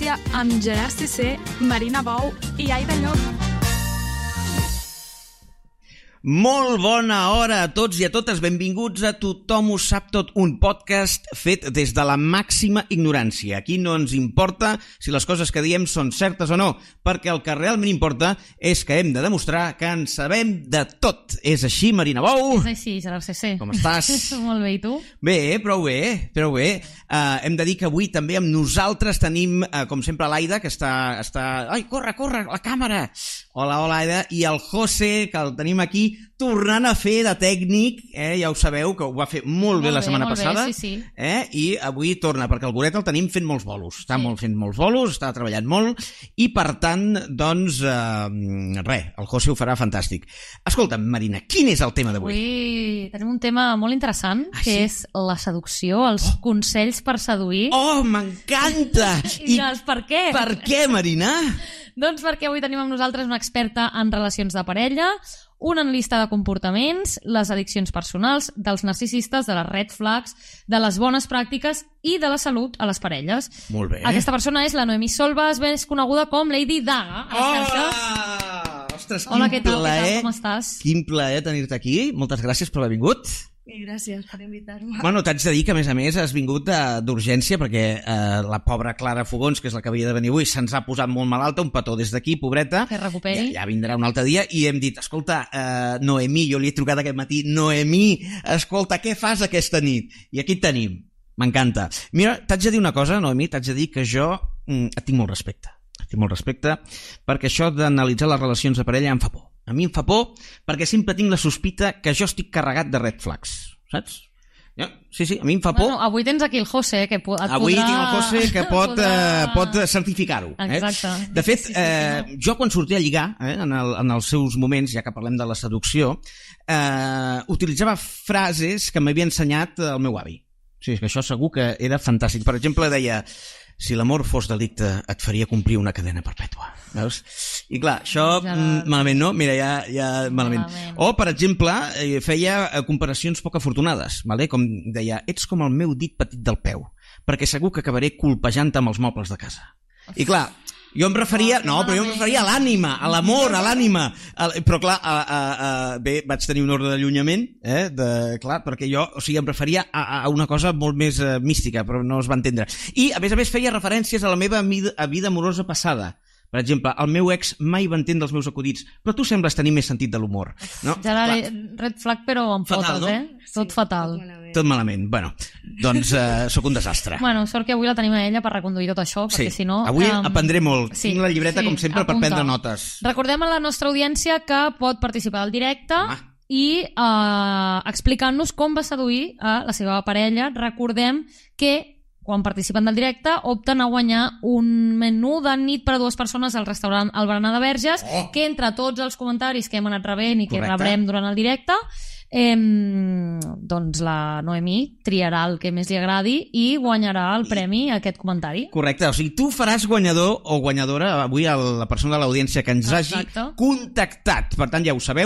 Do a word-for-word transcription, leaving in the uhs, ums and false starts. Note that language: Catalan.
Audiència amb Gerard Cissé, Marina Bou i Aida Llop. Molt bona hora a tots i a totes. Benvinguts a Tothom ho sap tot, un podcast fet des de la màxima ignorància. Aquí no ens importa si les coses que diem són certes o no, perquè el que realment importa és que hem de demostrar que en sabem de tot. És així, Marina Bou? És així, Gerard Cissé. Com estàs? Molt bé, i tu? Bé, prou bé, prou bé. Uh, hem de dir que avui també amb nosaltres tenim, uh, com sempre, l'Aida, que està, està... Ai, corre, corre, la càmera! Hola, hola, Aida. I el José, que el tenim aquí, tornant a fer de tècnic, eh? Ja ho sabeu, que ho va fer molt, molt bé la setmana molt passada. Bé, sí, sí. Eh? I avui torna, perquè el Goret el tenim fent molts bolos. Està sí. molt, fent molts bolos, està treballant molt, i per tant, doncs, eh, res, el José ho farà fantàstic. Escolta'm, Marina, quin és el tema d'avui? Avui tenim un tema molt interessant, ah, que sí? és la seducció, els oh. consells per seduir. Oh, m'encanta! I, I diràs, per què? Per què, Marina? Doncs perquè avui tenim amb nosaltres una experta en relacions de parella, un analista de comportaments, les addiccions personals, dels narcisistes, de les red flags, de les bones pràctiques i de la salut a les parelles. Molt bé. Aquesta persona és la Noemí Solbas, més coneguda com Lady Daga. Hola! Ostres, quin Hola, què tal, plaer. què tal, com estàs? Quin plaer tenir-te aquí. Moltes gràcies per haver vingut. I gràcies per invitar-me. Bueno, t'haig de dir que, a més a més, has vingut d'urgència perquè eh, la pobra Clara Fogons, que és la que havia de venir avui, se'ns ha posat molt malalta, un petó des d'aquí, pobreta. Que recuperi. Ja, ja vindrà un altre dia, i hem dit, escolta, eh, Noemí, jo li he trucat aquest matí, Noemí, escolta, què fas aquesta nit? I aquí et tenim. M'encanta. Mira, t'haig de dir una cosa, Noemí, t'haig de dir que jo mm, et tinc molt respecte. Et tinc molt respecte, perquè això d'analitzar les relacions de parella em fa por. A mi em fa por perquè sempre tinc la sospita que jo estic carregat de red flags, saps? Ja, sí, sí, a mi em fa por. Bueno, avui tens aquí el José, que et podrà... Avui tinc el José que pot, podrà... eh, pot certificar-ho. Exacte. Eh? De fet, eh, jo quan sortia a lligar, eh, en, el, en els seus moments, ja que parlem de la seducció, eh, utilitzava frases que m'havia ensenyat el meu avi. Sí, és que això segur que era fantàstic. Per exemple, deia... Si l'amor fos delicte, et faria complir una cadena perpètua. Veus? I clar, això ja la... malament, no? Mira, ja, ja malament. malament. O, per exemple, feia comparacions poc afortunades, vale? Com deia, ets com el meu dit petit del peu, perquè segur que acabaré colpejant-te amb els mobles de casa. I clar, jo em referia... No, però jo em referia a l'ànima, a l'amor, a l'ànima. Però clar, a, a, a, bé, vaig tenir un ordre d'allunyament, eh, de, clar, perquè jo, o sigui, em referia a, a una cosa molt més uh, mística, però no es va entendre. I, a més a més, feia referències a la meva vida, a vida amorosa passada. Per exemple, el meu ex mai va entendre els meus acudits, però tu sembles tenir més sentit de l'humor. No? Ja la red flag, però amb fatal, potes, no? eh? Tot sí, fatal. Tot malament. Tot malament. Bueno, doncs uh, sóc un desastre. Bueno, sort que avui la tenim a ella per reconduir tot això, perquè sí. si no... Avui um... aprendré molt. Sí, Tinc la llibreta, sí, com sempre, apunta. per prendre notes. Recordem a la nostra audiència que pot participar al directe ah. i uh, explicant-nos com va seduir a la seva parella. Recordem que quan participen del directe, opten a guanyar un menú de nit per a dues persones al restaurant El Berenar de Verges, oh. que entre tots els comentaris que hem anat rebent i que Correcte. rebrem durant el directe, eh, doncs la Noemí triarà el que més li agradi i guanyarà el premi a aquest comentari. Correcte, o sigui, tu faràs guanyador o guanyadora avui a la persona de l'audiència que ens Exacte. hagi contactat. Per tant, ja ho sabeu,